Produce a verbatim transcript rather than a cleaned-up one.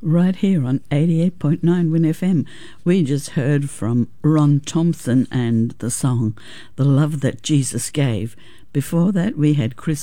right here on eighty-eight point nine Win F M. We just heard from Ron Thompson and the song The Love That Jesus Gave. Before that, we had Chris